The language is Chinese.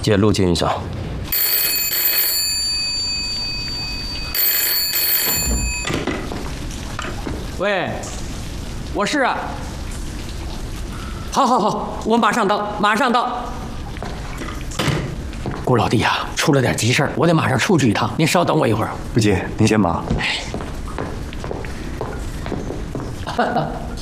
接陆金云翔。 喂，我是啊。好，我马上到，马上到。顾老弟呀，出了点急事儿，我得马上出去一趟，您稍等我一会儿。 不急，您先忙。